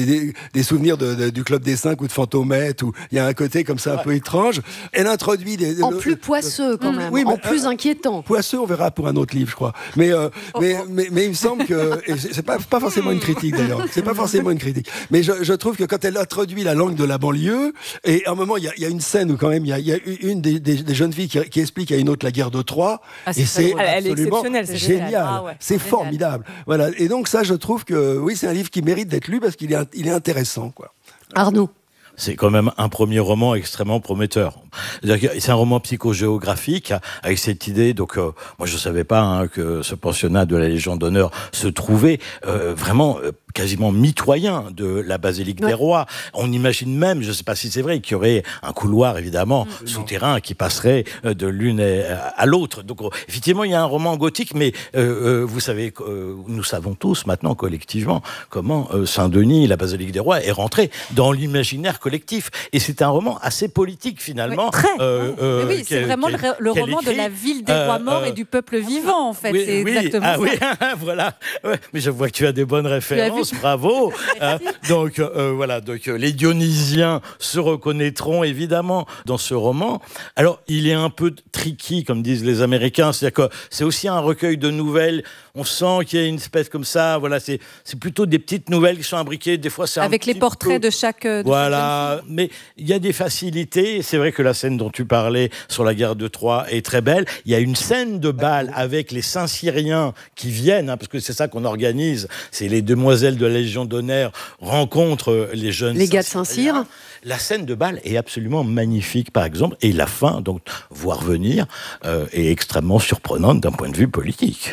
des souvenirs du Club des 5 ou de Fantomette, où il y a un côté comme ça un peu étrange. Elle introduit plus poisseux quand même, oui, mais plus inquiétant. Poisseux, on verra pour un autre livre, je crois. Mais il me semble que c'est pas forcément une critique d'ailleurs. C'est pas forcément une critique. Mais je trouve que quand elle introduit la langue de la banlieue, et à un moment il y a une scène où quand même il y a une des jeunes filles qui explique à une autre la guerre de Troie, et c'est absolument génial. C'est formidable. Voilà. Et donc ça, je trouve que oui, c'est un livre qui mérite d'être lu parce qu'il est intéressant, quoi. Arnaud. C'est quand même un premier roman extrêmement prometteur. C'est un roman psychogéographique avec cette idée. Donc, moi, je savais pas que ce pensionnat de la Légion d'honneur se trouvait vraiment quasiment mitoyen de la basilique des Rois. On imagine même, je ne sais pas si c'est vrai, qu'il y aurait un couloir évidemment souterrain qui passerait de l'une à l'autre. Donc, effectivement, il y a un roman gothique, mais vous savez, nous savons tous maintenant collectivement comment Saint-Denis, la basilique des Rois, est rentrée dans l'imaginaire collectif. Et c'est un roman assez politique finalement. Oui, c'est vraiment le roman de la ville des rois morts et du peuple vivant en fait. Oui, c'est exactement ça. Oui, voilà. Ouais, mais je vois que tu as des bonnes références. Bravo. Donc voilà. Donc les Dionysiens se reconnaîtront évidemment dans ce roman. Alors il est un peu tricky, comme disent les Américains. C'est-à-dire que c'est aussi un recueil de nouvelles. On sent qu'il y a une espèce comme ça. Voilà, c'est plutôt des petites nouvelles qui sont imbriquées. Des fois, c'est avec les portraits de chaque. Voilà. Mais il y a des facilités. C'est vrai que la scène dont tu parlais sur la guerre de Troie est très belle. Il y a une scène de bal avec les Saint-Cyriens qui viennent, parce que c'est ça qu'on organise. C'est les demoiselles de la Légion d'honneur rencontrent les jeunes. Les gars de Saint-Cyr. La scène de bal est absolument magnifique, par exemple, et la fin, donc voir venir, est extrêmement surprenante d'un point de vue politique.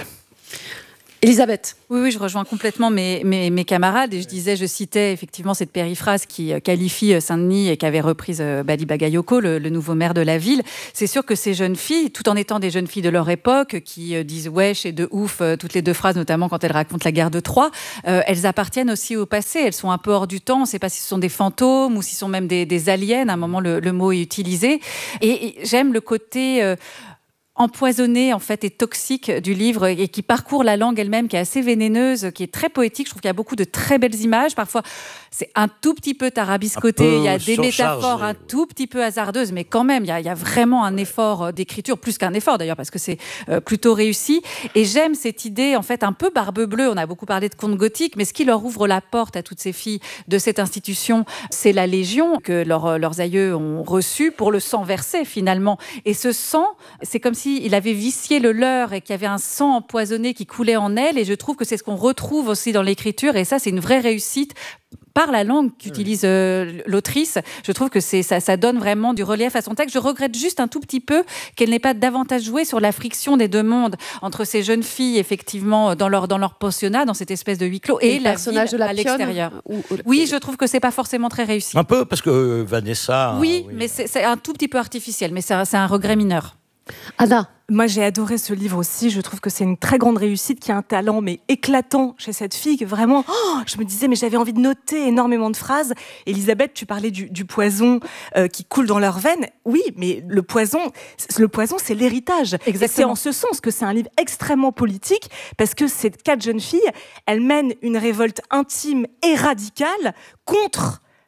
Elisabeth. Oui, je rejoins complètement mes camarades et je citais effectivement cette périphrase qui qualifie Saint-Denis et qu'avait reprise Bali Bagayoko, le nouveau maire de la ville. C'est sûr que ces jeunes filles, tout en étant des jeunes filles de leur époque, qui disent wesh et de ouf toutes les deux phrases, notamment quand elles racontent la guerre de Troie, elles appartiennent aussi au passé. Elles sont un peu hors du temps. On ne sait pas si ce sont des fantômes ou si ce sont même des aliens. À un moment, le mot est utilisé. Et j'aime le côté empoisonné en fait et toxique du livre et qui parcourt la langue elle-même, qui est assez vénéneuse, qui est très poétique. Je trouve qu'il y a beaucoup de très belles images. Parfois, c'est un tout petit peu tarabiscoté. Il y a des métaphores un tout petit peu hasardeuses, mais quand même, il y a vraiment un effort d'écriture, plus qu'un effort d'ailleurs, parce que c'est plutôt réussi. Et j'aime cette idée en fait un peu barbe bleue. On a beaucoup parlé de contes gothiques, mais ce qui leur ouvre la porte à toutes ces filles de cette institution, c'est la Légion que leurs aïeux ont reçue pour le sang versé finalement. Et ce sang, c'est comme si il avait vicié le leur et qu'il y avait un sang empoisonné qui coulait en elle. Et je trouve que c'est ce qu'on retrouve aussi dans l'écriture. Et ça, c'est une vraie réussite par la langue qu'utilise l'autrice. Je trouve que ça donne vraiment du relief à son texte. Je regrette juste un tout petit peu qu'elle n'ait pas davantage joué sur la friction des deux mondes entre ces jeunes filles, effectivement, dans leur pensionnat, dans cette espèce de huis clos, et la ville de à l'extérieur. Oui, je trouve que c'est pas forcément très réussi. Un peu, parce que Vanessa... Oui, mais c'est un tout petit peu artificiel, mais c'est un regret mineur. Anna. Moi, j'ai adoré ce livre aussi. Je trouve que c'est une très grande réussite, qui a un talent mais éclatant chez cette fille. Que vraiment, je me disais, mais j'avais envie de noter énormément de phrases. Elisabeth, tu parlais du poison qui coule dans leurs veines. Oui, mais le poison, c'est l'héritage. Exactement. C'est en ce sens que c'est un livre extrêmement politique, parce que ces 4 jeunes filles, elles mènent une révolte intime et radicale contre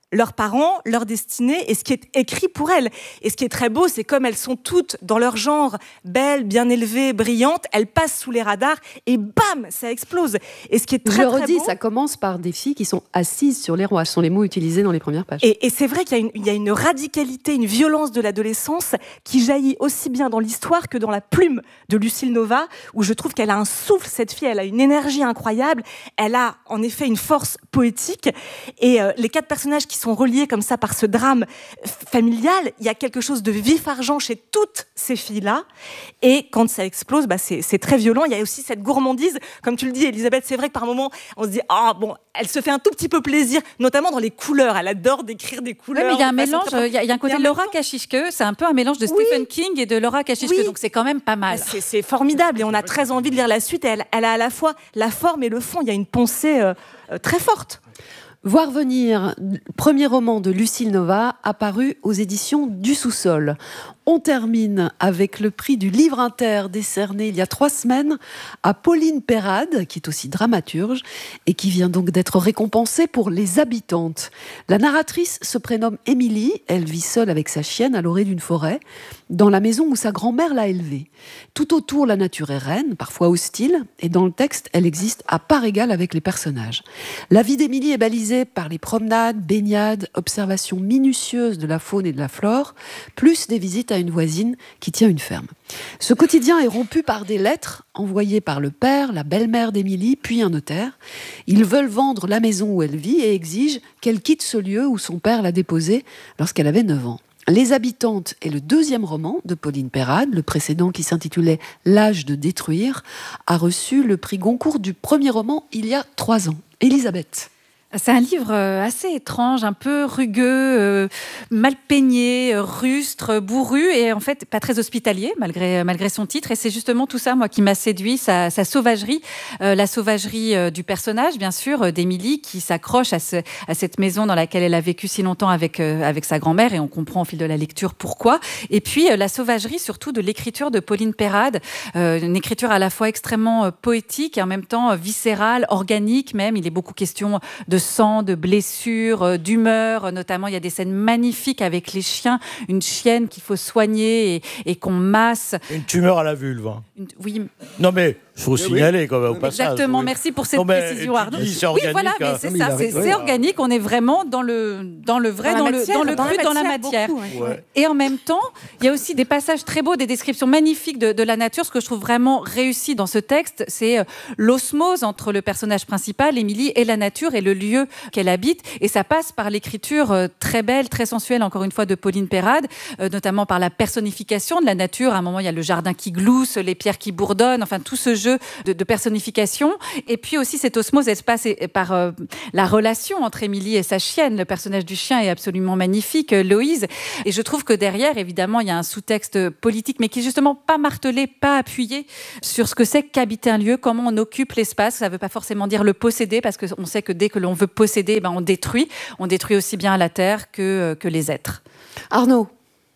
leurs parents, leur destinée et ce qui est écrit pour elles. Et ce qui est très beau, c'est comme elles sont toutes dans leur genre, belles, bien élevées, brillantes, elles passent sous les radars et bam, ça explose. Et ce qui est très, Je le redis, beau, ça commence par des filles qui sont assises sur les rois. Ce sont les mots utilisés dans les premières pages. Et c'est vrai qu'il y a une radicalité, une violence de l'adolescence qui jaillit aussi bien dans l'histoire que dans la plume de Lucile Nova, où je trouve qu'elle a un souffle, cette fille, elle a une énergie incroyable, elle a en effet une force poétique. Et les 4 personnages qui sont reliés comme ça par ce drame familial, il y a quelque chose de vif argent chez toutes ces filles-là. Et quand ça explose, c'est très violent. Il y a aussi cette gourmandise, comme tu le dis, Elisabeth, c'est vrai que par moments, on se dit, elle se fait un tout petit peu plaisir, notamment dans les couleurs. Elle adore décrire des couleurs. Oui, mais il y a un mélange, il y a un côté Laura Kashishke, c'est un peu un mélange de Stephen King et de Laura Kashishke, donc c'est quand même pas mal. C'est formidable et on a très envie de lire la suite. Et elle a à la fois la forme et le fond. Il y a une pensée très forte. Voir venir, premier roman de Lucile Nova, apparu aux éditions du Sous-sol. On termine avec le prix du livre inter décerné il y a 3 semaines à Pauline Perrade, qui est aussi dramaturge et qui vient donc d'être récompensée pour Les Habitantes. La narratrice se prénomme Émilie, elle vit seule avec sa chienne à l'orée d'une forêt, dans la maison où sa grand-mère l'a élevée. Tout autour, la nature est reine, parfois hostile, et dans le texte, elle existe à part égale avec les personnages. La vie d'Émilie est balisée par les promenades, baignades, observations minutieuses de la faune et de la flore, plus des visites à une voisine qui tient une ferme. Ce quotidien est rompu par des lettres envoyées par le père, la belle-mère d'Émilie, puis un notaire. Ils veulent vendre la maison où elle vit et exigent qu'elle quitte ce lieu où son père l'a déposée lorsqu'elle avait 9 ans. Les Habitantes est le 2e roman de Pauline Perrade. Le précédent, qui s'intitulait L'âge de détruire, a reçu le prix Goncourt du premier roman il y a 3 ans. Elisabeth. C'est un livre assez étrange, un peu rugueux, mal peigné, rustre, bourru et en fait pas très hospitalier malgré son titre. Et c'est justement tout ça, moi, qui m'a séduit, sa sauvagerie, la sauvagerie du personnage, bien sûr, d'Émilie, qui s'accroche à cette maison dans laquelle elle a vécu si longtemps avec sa grand-mère, et on comprend au fil de la lecture pourquoi. Et puis la sauvagerie surtout de l'écriture de Pauline Perrade, une écriture à la fois extrêmement poétique et en même temps viscérale, organique même. Il est beaucoup question de sang, de blessures, d'humeur. Notamment, il y a des scènes magnifiques avec les chiens. Une chienne qu'il faut soigner et qu'on masse. Une tumeur à la vulve. Oui. Non mais, il faut signaler quand même au passage. Exactement, merci pour cette précision, Arnaud. C'est organique. Oui, voilà, mais c'est ça, c'est organique. On est vraiment dans le vrai, dans le cru, dans la matière. Beaucoup, ouais. Et en même temps, il y a aussi des passages très beaux, des descriptions magnifiques de la nature. Ce que je trouve vraiment réussi dans ce texte, c'est l'osmose entre le personnage principal, Émilie, et la nature et le lieu qu'elle habite. Et ça passe par l'écriture très belle, très sensuelle, encore une fois, de Pauline Perrade, notamment par la personnification de la nature. À un moment, il y a le jardin qui glousse, les pierres qui bourdonnent, enfin tout ce jeu de personnification. Et puis aussi, cette osmose, elle se passe par la relation entre Émilie et sa chienne. Le personnage du chien est absolument magnifique, Loïse. Et je trouve que derrière, évidemment, il y a un sous-texte politique, mais qui est justement pas martelé, pas appuyé sur ce que c'est qu'habiter un lieu, comment on occupe l'espace. Ça ne veut pas forcément dire le posséder, parce qu'on sait que dès que l'on veut posséder, on détruit. On détruit aussi bien la terre que les êtres. Arnaud.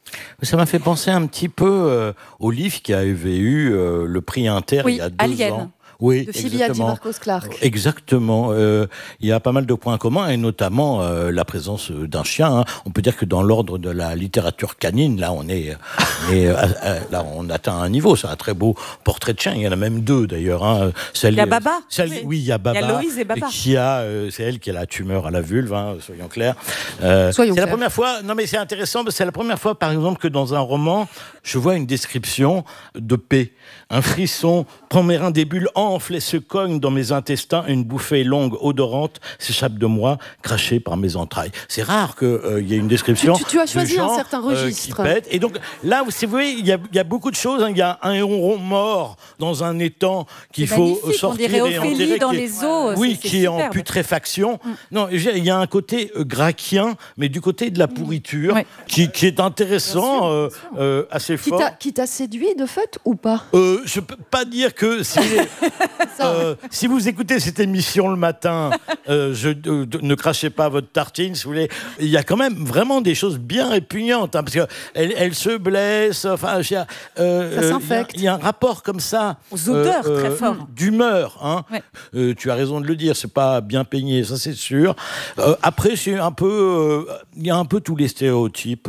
Ça m'a fait penser un petit peu au livre qui avait eu le prix Inter il y a 2 Alien. ans. Oui, De Phoebe Hadjimarkos Clarke. Exactement. Il y a pas mal de points communs, et notamment la présence d'un chien. On peut dire que dans l'ordre de la littérature canine, là, là, on atteint un niveau. C'est un très beau portrait de chien. Il y en a même 2, d'ailleurs. Il y a Baba. Oui, il y a Baba. Il y a Loïse et Baba. C'est elle qui a la tumeur à la vulve, soyons clairs. Soyons c'est clairs. la première fois. Non, mais c'est intéressant. C'est la première fois, par exemple, que dans un roman, je vois une description de paix. Un frisson prend mes reins des bulles, enfle et se cogne dans mes intestins, une bouffée longue, odorante, s'échappe de moi, crachée par mes entrailles. C'est rare qu'il y ait une description. Tu as choisi de gens, un certain registre. Qui pètent. Et donc là, vous voyez, il y a beaucoup de choses. Il y a un héron mort dans un étang qu'il faut sortir. On dirait Ophélie dans les eaux. Oui, qui est en superbe. putréfaction. Non, il y a un côté gracchien, mais du côté de la pourriture, qui est intéressant, assez fort. Qui t'a séduit de fait ou pas? Je peux pas dire que c'est Si vous écoutez cette émission le matin, ne crachez pas votre tartine, si vous voulez. Il y a quand même vraiment des choses bien répugnantes, parce qu'elle se blesse. Enfin, ça s'infecte. Il y a un rapport comme ça. Aux odeurs très forts. D'humeur. Hein. Ouais. Tu as raison de le dire, c'est pas bien peigné, ça c'est sûr. Après, c'est un peu, il y a un peu tous les stéréotypes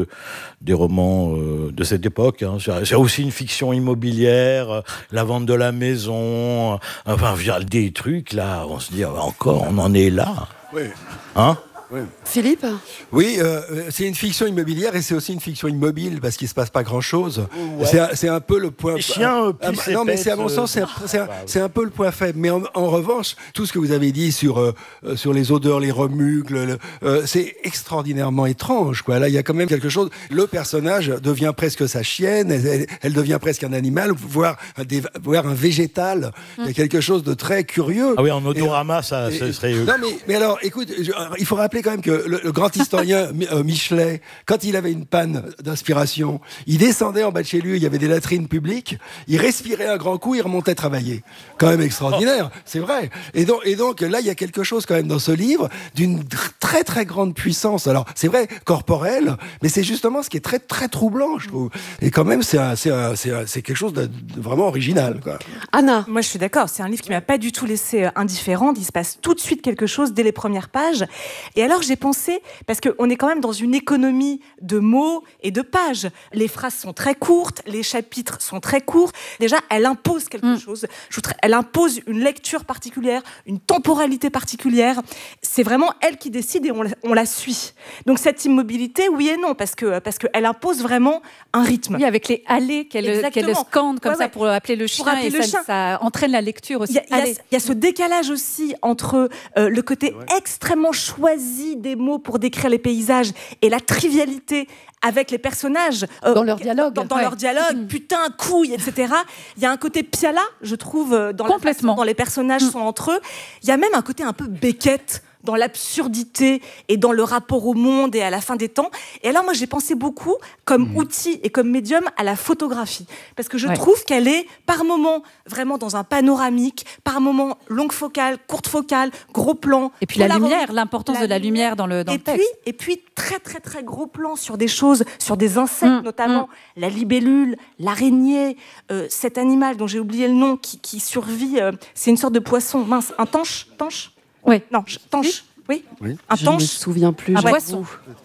des romans de cette époque. Hein. C'est aussi une fiction immobilière, la vente de la maison, enfin, des trucs là, on se dit encore, on en est là. Oui. Hein? Oui. Philippe? Oui, c'est une fiction immobilière et c'est aussi une fiction immobile parce qu'il ne se passe pas grand-chose. Ouais. C'est un peu le point... Les chiens non, mais c'est à mon sens, c'est un peu le point faible. Mais en revanche, tout ce que vous avez dit sur les odeurs, les remugles, c'est extraordinairement étrange, quoi. Là, il y a quand même quelque chose... Le personnage devient presque sa chienne, elle devient presque un animal, voire un végétal. Il y a quelque chose de très curieux. Ah oui, en odorama, ça serait... Non, mais alors, écoute, il faut rappeler quand même que le grand historien Michelet, quand il avait une panne d'inspiration, il descendait en bas de chez lui, il y avait des latrines publiques, il respirait un grand coup, il remontait travailler. Quand même extraordinaire, c'est vrai. Et donc là, il y a quelque chose quand même dans ce livre d'une très très grande puissance. Alors, c'est vrai, corporelle, mais c'est justement ce qui est très très troublant, je trouve. Et quand même, c'est quelque chose de vraiment original, quoi. Anna? Moi, je suis d'accord. C'est un livre qui m'a pas du tout laissé indifférente. Il se passe tout de suite quelque chose dès les premières pages. Et alors, j'ai pensé, parce qu'on est quand même dans une économie de mots et de pages. Les phrases sont très courtes, les chapitres sont très courts. Déjà, elle impose quelque chose. Elle impose une lecture particulière, une temporalité particulière. C'est vraiment elle qui décide et on la suit. Donc, cette immobilité, oui et non, parce qu'elle impose vraiment un rythme. Oui, avec les allées qu'elle scande comme ça pour appeler le chien, et ça entraîne la lecture aussi. Il y a ce décalage aussi entre le côté extrêmement choisi des mots pour décrire les paysages et la trivialité avec les personnages dans leur dialogue, dans leur dialogue, putain, couille, etc. Il y a un côté Piala, je trouve, dans la façon dont les personnages sont entre eux. Il y a même un côté un peu Beckett dans l'absurdité et dans le rapport au monde et à la fin des temps. Et alors, moi, j'ai pensé beaucoup, comme outil et comme médium, à la photographie. Parce que je trouve qu'elle est, par moments, vraiment dans un panoramique, par moments, longue focale, courte focale, gros plan. Et puis la lumière, l'importance de la lumière dans le texte. Et puis, très, très, très gros plan sur des choses, sur des insectes, notamment la libellule, l'araignée, cet animal dont j'ai oublié le nom, qui survit, c'est une sorte de poisson, mince, un tanche. Oui. Non, tanche. Oui. Un Je tanche. ne me souviens plus. Un poisson.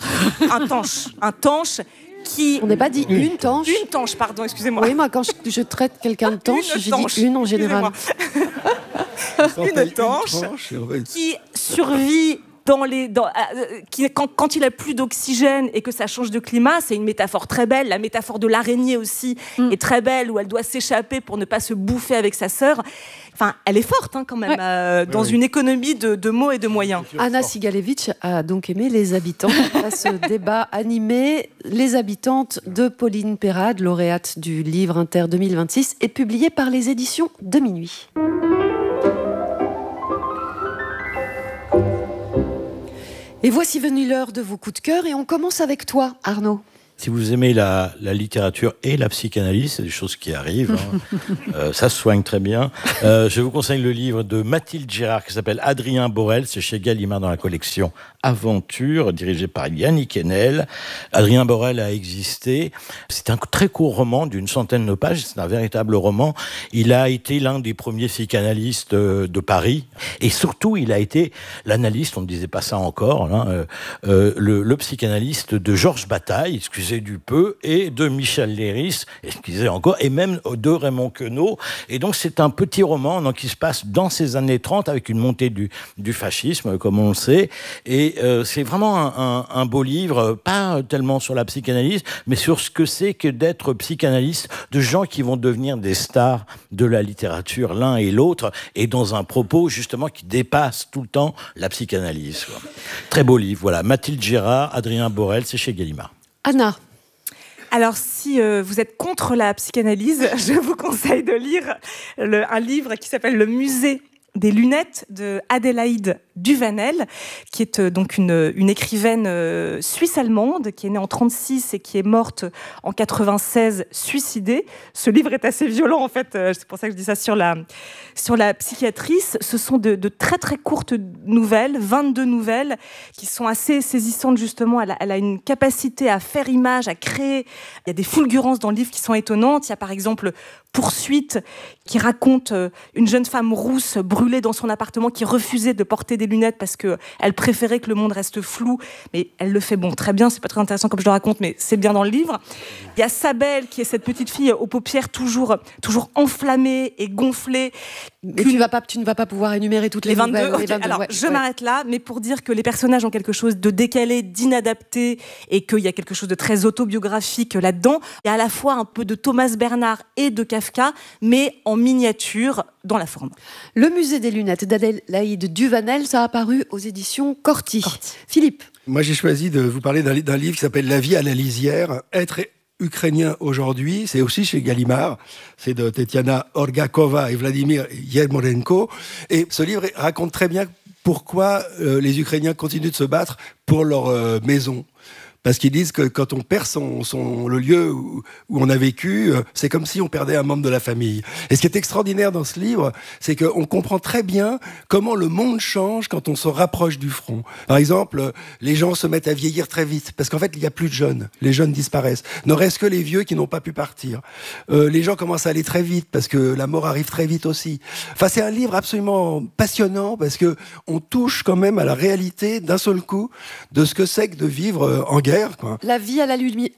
Un tanche qui... On n'est pas dit une tanche. Une tanche, pardon, excusez-moi. Oui, moi, quand je traite quelqu'un de tanche, je dis une en général. Une tanche qui survit quand il a plus d'oxygène et que ça change de climat. C'est une métaphore très belle. La métaphore de l'araignée aussi est très belle, où elle doit s'échapper pour ne pas se bouffer avec sa sœur. Enfin, elle est forte quand même, dans une économie de mots et de moyens. Anna Sigalevitch a donc aimé Les Habitants. À ce débat animé, Les Habitantes de Pauline Perrade, lauréate du livre Inter 2026, est publié par les éditions de Minuit. Et voici venue l'heure de vos coups de cœur et on commence avec toi, Arnaud. Si vous aimez la littérature et la psychanalyse, c'est des choses qui arrivent. Ça se soigne très bien. Je vous conseille le livre de Mathilde Gérard qui s'appelle Adrien Borel. C'est chez Gallimard dans la collection Aventure, dirigé par Yannick Enel. Adrien Borel a existé. C'est un très court roman d'une centaine de pages. C'est un véritable roman. Il a été l'un des premiers psychanalystes de Paris. Et surtout, il a été l'analyste, on ne disait pas ça encore, le psychanalyste de Georges Bataille, excusez du peu, et de Michel Léris, excusez encore, et même de Raymond Queneau. Et donc, c'est un petit roman qui se passe dans ces années 30 avec une montée du fascisme, comme on le sait. Et c'est vraiment un beau livre, pas tellement sur la psychanalyse, mais sur ce que c'est que d'être psychanalyste, de gens qui vont devenir des stars de la littérature, l'un et l'autre, et dans un propos, justement, qui dépasse tout le temps la psychanalyse. Très beau livre, voilà. Mathilde Gérard, Adrien Borel, c'est chez Gallimard. Anna. Alors, si vous êtes contre la psychanalyse, je vous conseille de lire un livre qui s'appelle « Le musée des lunettes » de Adélaïde Duvanel, qui est donc une écrivaine suisse-allemande, qui est née en 1936 et qui est morte en 1996, suicidée. Ce livre est assez violent, en fait, c'est pour ça que je dis ça sur la psychiatrice. Ce sont de très très courtes nouvelles, 22 nouvelles, qui sont assez saisissantes justement. Elle a une capacité à faire image, à créer. Il y a des fulgurances dans le livre qui sont étonnantes. Il y a par exemple Poursuite, qui raconte une jeune femme rousse brûlée dans son appartement, qui refusait de porter des lunettes parce qu'elle préférait que le monde reste flou. Mais elle le fait très bien, c'est pas très intéressant comme je le raconte, mais c'est bien dans le livre. Il y a Sabelle, qui est cette petite fille aux paupières toujours enflammée et gonflée. Mais tu ne vas pas pouvoir énumérer toutes les 22. nouvelles. Okay. Alors, je m'arrête là, mais pour dire que les personnages ont quelque chose de décalé, d'inadapté, et qu'il y a quelque chose de très autobiographique là-dedans. Il y a à la fois un peu de Thomas Bernhard et de Kafka, mais en miniature dans la forme. Le musée des lunettes d'Adélaïde Duvanel, ça a apparu aux éditions Corti. Philippe. Moi, j'ai choisi de vous parler d'un livre qui s'appelle La vie à la lisière. Être ukrainien aujourd'hui, c'est aussi chez Gallimard. C'est de Tetiana Orgakova et Vladimir Yermolenko. Et ce livre raconte très bien pourquoi les Ukrainiens continuent de se battre pour leur maison. Parce qu'ils disent que quand on perd le lieu où on a vécu, c'est comme si on perdait un membre de la famille. Et ce qui est extraordinaire dans ce livre, c'est qu'on comprend très bien comment le monde change quand on se rapproche du front. Par exemple, les gens se mettent à vieillir très vite, parce qu'en fait, il n'y a plus de jeunes. Les jeunes disparaissent. Ne reste que les vieux qui n'ont pas pu partir. Les gens commencent à aller très vite, parce que la mort arrive très vite aussi. Enfin, c'est un livre absolument passionnant, parce que on touche quand même à la réalité d'un seul coup de ce que c'est que de vivre en guerre. Quoi. La vie à la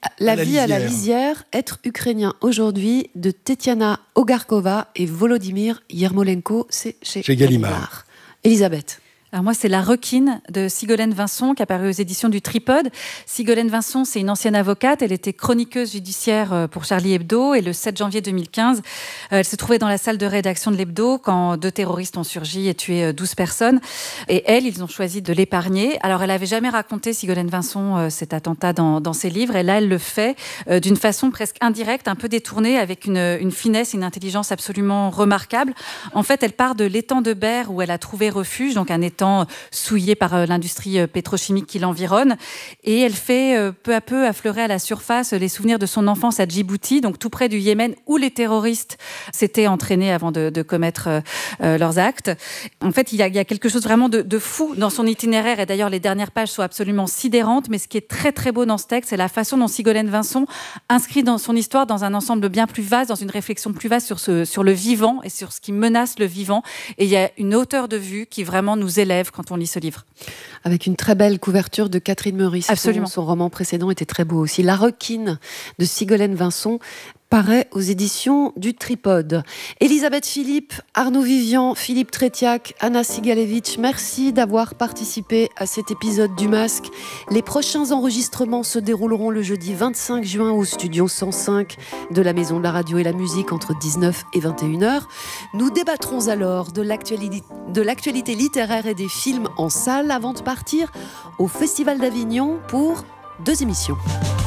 lisière, être ukrainien aujourd'hui, de Tetiana Ogarkova et Volodymyr Yermolenko, c'est chez Gallimard. Elisabeth. Alors moi, c'est La Requine de Sigolène Vincent, qui est apparue aux éditions du Tripode. Sigolène Vincent, c'est une ancienne avocate. Elle était chroniqueuse judiciaire pour Charlie Hebdo. Et le 7 janvier 2015, elle se trouvait dans la salle de rédaction de l'Hebdo quand 2 terroristes ont surgi et tué 12 personnes. Et ils ont choisi de l'épargner. Alors, elle n'avait jamais raconté, Sigolène Vincent, cet attentat dans ses livres. Et là, elle le fait d'une façon presque indirecte, un peu détournée, avec une finesse et une intelligence absolument remarquables. En fait, elle part de l'étang de Berre où elle a trouvé refuge, donc un étang souillé par l'industrie pétrochimique qui l'environne. Et elle fait peu à peu affleurer à la surface les souvenirs de son enfance à Djibouti, donc tout près du Yémen, où les terroristes s'étaient entraînés avant de commettre leurs actes. En fait, il y a quelque chose vraiment de fou dans son itinéraire. Et d'ailleurs, les dernières pages sont absolument sidérantes. Mais ce qui est très, très beau dans ce texte, c'est la façon dont Sigolène Vincent inscrit dans son histoire dans un ensemble bien plus vaste, dans une réflexion plus vaste sur le vivant et sur ce qui menace le vivant. Et il y a une hauteur de vue qui vraiment nous élève quand on lit ce livre. Avec une très belle couverture de Catherine Meurice. Absolument. Son roman précédent était très beau aussi. La Requine de Sigolène Vincent paraît aux éditions du Tripode. Elisabeth Philippe, Arnaud Vivian, Philippe Tretiak, Anna Sigalevitch, merci d'avoir participé à cet épisode du Masque. Les prochains enregistrements se dérouleront le jeudi 25 juin au studio 105 de la Maison de la Radio et la Musique entre 19 et 21h. Nous débattrons alors de l'actualité littéraire et des films en salle avant de partir au Festival d'Avignon pour 2 émissions.